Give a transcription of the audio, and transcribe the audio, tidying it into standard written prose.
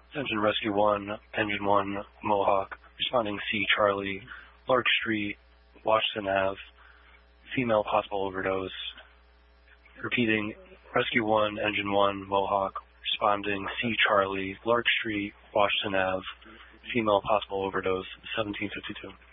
Attention Rescue 1, Engine 1, Mohawk, responding C. Charlie, Lark Street, Washington Ave, female possible overdose. Repeating, Rescue 1, Engine 1, Mohawk, responding C. Charlie, Lark Street, Washington Ave, female possible overdose, 1752.